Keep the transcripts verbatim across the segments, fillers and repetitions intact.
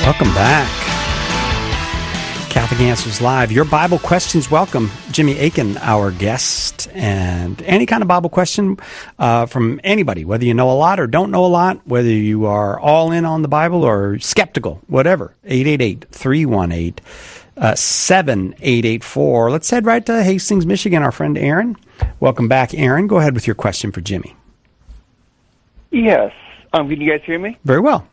Welcome back. Catholic Answers Live. Your Bible questions welcome. Jimmy Akin, our guest. And any kind of Bible question uh, from anybody, whether you know a lot or don't know a lot, whether you are all in on the Bible or skeptical, whatever. eight eight eight, three one eight, seven eight eight four. Let's head right to Hastings, Michigan. Our friend Aaron. Welcome back, Aaron. Go ahead with your question for Jimmy. Yes. Um, can you guys hear me? Very well.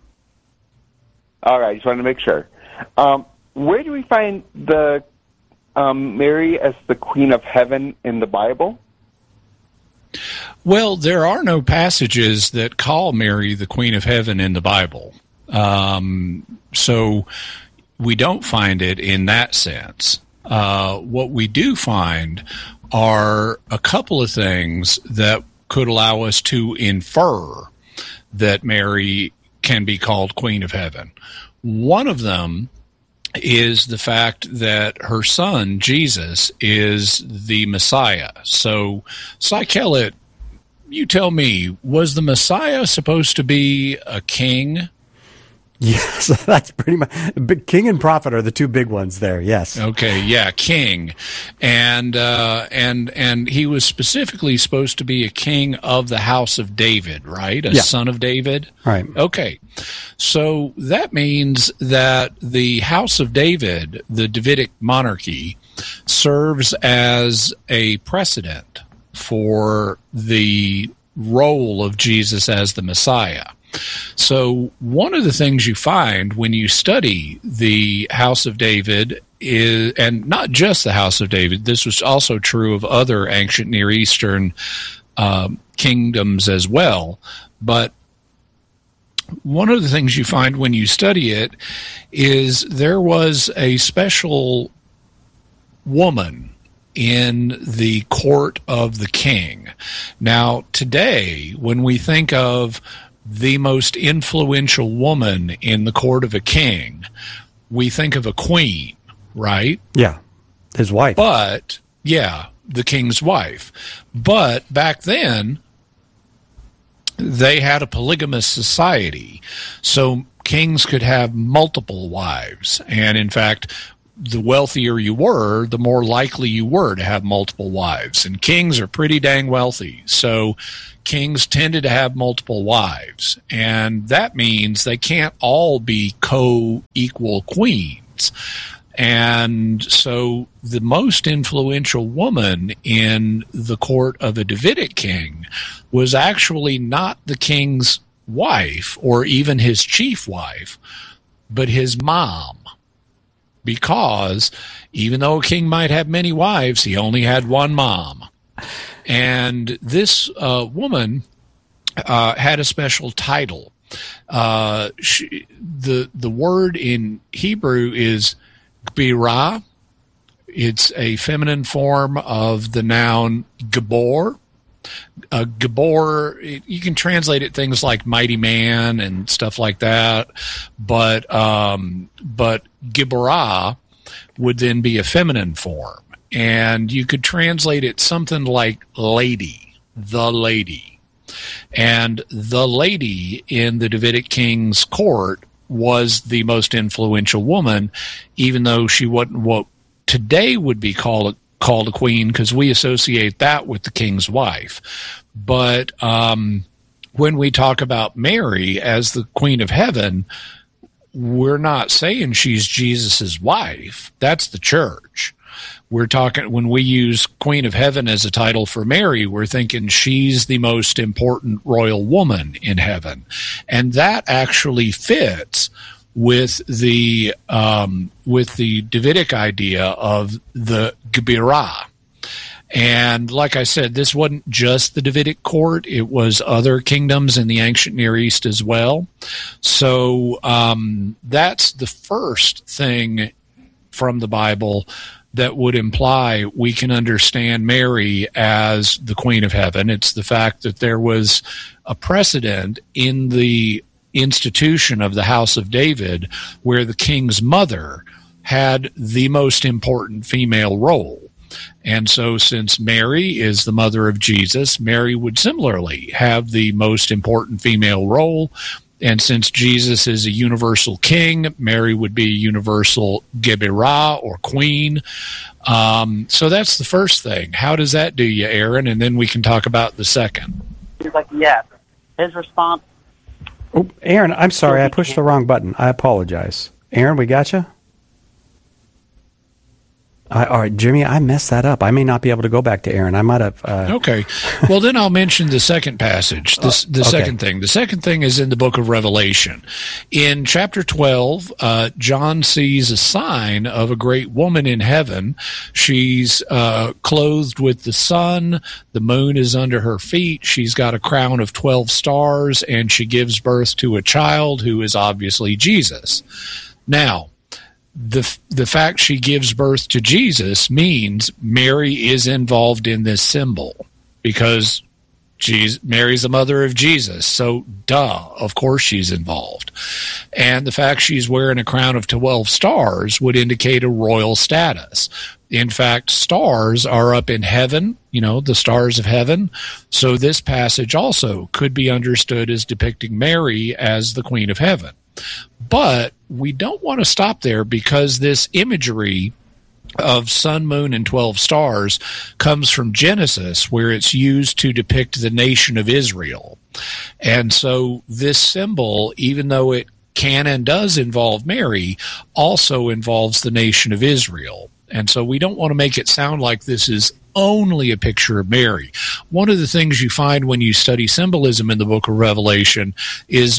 All right. Just wanted to make sure. Um, where do we find the um, Mary as the Queen of Heaven in the Bible? Well, there are no passages that call Mary the Queen of Heaven in the Bible. Um, so we don't find it in that sense. Uh, what we do find are a couple of things that could allow us to infer that Mary can be called Queen of Heaven. One of them is the fact that her son, Jesus, is the Messiah. So, Cy Kellett, you tell me, was the Messiah supposed to be a king? Yes, that's pretty much. Big king and prophet are the two big ones there. Yes. Okay. Yeah, king, and uh, and and he was specifically supposed to be a king of the house of David, right? A yeah. son of David. Right. Okay. So that means that the house of David, the Davidic monarchy, serves as a precedent for the role of Jesus as the Messiah. So one of the things you find when you study the House of David is, and not just the House of David, this was also true of other ancient Near Eastern um, kingdoms as well, but one of the things you find when you study it is there was a special woman in the court of the king. Now, today, when we think of the most influential woman in the court of a king, we think of a queen, right? Yeah, his wife. But, yeah, the king's wife. But back then, they had a polygamous society, so kings could have multiple wives. And, in fact, the wealthier you were, the more likely you were to have multiple wives. And kings are pretty dang wealthy, so kings tended to have multiple wives, and that means they can't all be co-equal queens. And so the most influential woman in the court of a Davidic king was actually not the king's wife or even his chief wife, but his mom. Because even though a king might have many wives, he only had one mom. And this uh, woman uh, had a special title. Uh, she, the the word in Hebrew is gbirah. It's a feminine form of the noun gabor. Uh, gabor, you can translate it things like mighty man and stuff like that, but um, but giborah would then be a feminine form. And you could translate it something like lady, the lady. And the lady in the Davidic king's court was the most influential woman, even though she wasn't what today would be called, called a queen, because we associate that with the king's wife. But um, when we talk about Mary as the Queen of Heaven, we're not saying she's Jesus's wife. That's the church. We're talking, when we use Queen of Heaven as a title for Mary, we're thinking she's the most important royal woman in heaven. And that actually fits with the um, with the Davidic idea of the Gebirah. And like I said, this wasn't just the Davidic court. It was other kingdoms in the ancient Near East as well. So um, that's the first thing from the Bible that would imply we can understand Mary as the Queen of Heaven. It's the fact that there was a precedent in the institution of the House of David where the king's mother had the most important female role. And so since Mary is the mother of Jesus, Mary would similarly have the most important female role. And since Jesus is a universal king, Mary would be universal Gebirah or queen. Um, so that's the first thing. How does that do you, Aaron? And then we can talk about the second. He's like, yes. His response. Oh, Aaron, I'm sorry. I pushed the wrong button. I apologize. Aaron, we got you? I, all right, Jimmy, I messed that up. I may not be able to go back to Aaron. I might have. Uh... Okay. Well, then I'll mention the second passage, the, the okay. second thing. The second thing is in the book of Revelation. In chapter twelve, uh, John sees a sign of a great woman in heaven. She's uh, clothed with the sun. The moon is under her feet. She's got a crown of twelve stars, and she gives birth to a child who is obviously Jesus. Now, The the fact she gives birth to Jesus means Mary is involved in this symbol because Jesus, Mary's the mother of Jesus. So, duh, of course she's involved. And the fact she's wearing a crown of twelve stars would indicate a royal status. In fact, stars are up in heaven, you know, the stars of heaven. So this passage also could be understood as depicting Mary as the Queen of Heaven. But we don't want to stop there because this imagery of sun, moon, and twelve stars comes from Genesis, where it's used to depict the nation of Israel. And so this symbol, even though it can and does involve Mary, also involves the nation of Israel. And so we don't want to make it sound like this is only a picture of Mary. One of the things you find when you study symbolism in the book of Revelation is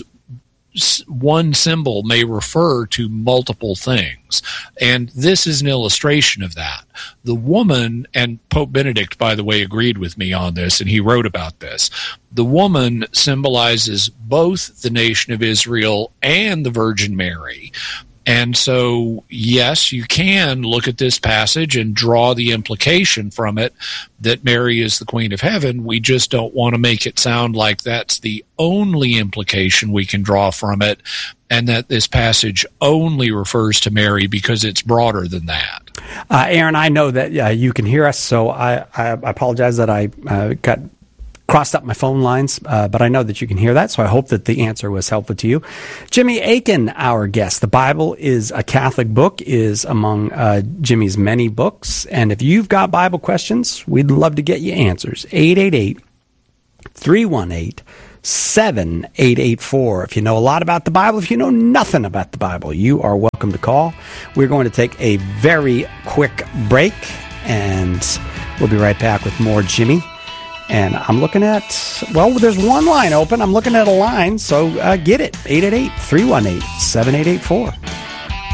one symbol may refer to multiple things. And this is an illustration of that. The woman, and Pope Benedict, by the way, agreed with me on this, and he wrote about this. The woman symbolizes both the nation of Israel and the Virgin Mary. And so, yes, you can look at this passage and draw the implication from it that Mary is the Queen of Heaven. We just don't want to make it sound like that's the only implication we can draw from it, and that this passage only refers to Mary, because it's broader than that. Uh, Aaron, I know that uh, you can hear us, so I, I apologize that I uh, got crossed up my phone lines, uh, but I know that you can hear that, so I hope that the answer was helpful to you. Jimmy Akin, our guest. The Bible is a Catholic book, is among uh, Jimmy's many books, and if you've got Bible questions, we'd love to get you answers. eight eight eight, three one eight, seven eight eight four. If you know a lot about the Bible, if you know nothing about the Bible, you are welcome to call. We're going to take a very quick break, and we'll be right back with more Jimmy. And I'm looking at, well, there's one line open. I'm looking at a line, so uh, get it. eight eight eight, three one eight, seven eight eight four.